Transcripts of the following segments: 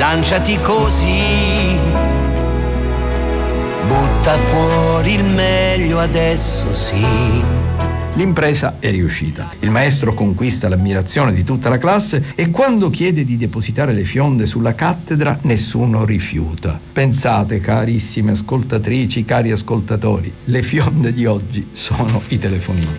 lanciati così, butta fuori il meglio adesso, sì. L'impresa è riuscita. Il maestro conquista l'ammirazione di tutta la classe e quando chiede di depositare le fionde sulla cattedra nessuno rifiuta. Pensate, carissime ascoltatrici, cari ascoltatori, le fionde di oggi sono i telefonini.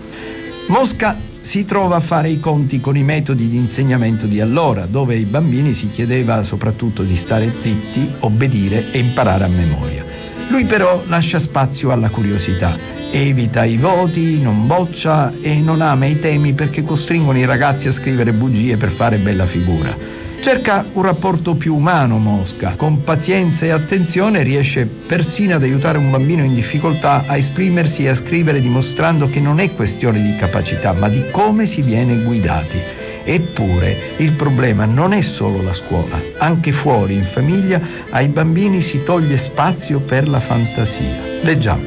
Mosca si trova a fare i conti con i metodi di insegnamento di allora, dove ai bambini si chiedeva soprattutto di stare zitti, obbedire e imparare a memoria. Lui però lascia spazio alla curiosità, evita i voti, non boccia e non ama i temi perché costringono i ragazzi a scrivere bugie per fare bella figura. Cerca un rapporto più umano Mosca, con pazienza e attenzione riesce persino ad aiutare un bambino in difficoltà a esprimersi e a scrivere dimostrando che non è questione di capacità ma di come si viene guidati. Eppure il problema non è solo la scuola, anche fuori in famiglia ai bambini si toglie spazio per la fantasia. Leggiamo.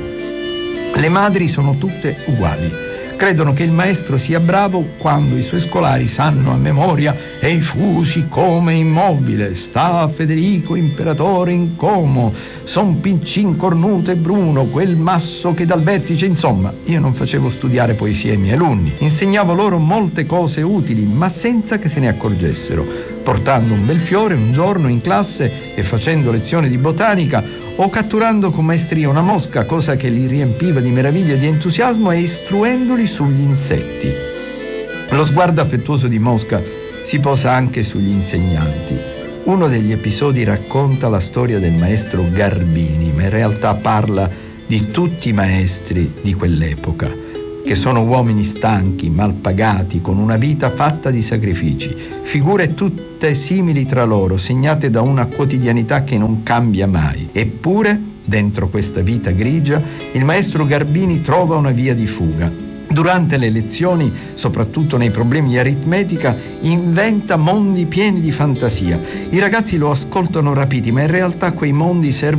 Le madri sono tutte uguali. Credono che il maestro sia bravo quando i suoi scolari sanno a memoria e i fusi come immobile, sta Federico imperatore in Como, son piccin cornuto e bruno, quel masso che dal vertice, insomma, io non facevo studiare poesie ai miei alunni, insegnavo loro molte cose utili, ma senza che se ne accorgessero, portando un bel fiore un giorno in classe e facendo lezioni di botanica, o catturando con maestria una mosca, cosa che li riempiva di meraviglia e di entusiasmo, e istruendoli sugli insetti. Lo sguardo affettuoso di Mosca si posa anche sugli insegnanti. Uno degli episodi racconta la storia del maestro Garbini, ma in realtà parla di tutti i maestri di quell'epoca, che sono uomini stanchi, mal pagati, con una vita fatta di sacrifici, figure tutte simili tra loro, segnate da una quotidianità che non cambia mai. Eppure, dentro questa vita grigia, il maestro Garbini trova una via di fuga. Durante le lezioni, soprattutto nei problemi di aritmetica, inventa mondi pieni di fantasia. I ragazzi lo ascoltano rapiti, ma in realtà quei mondi servono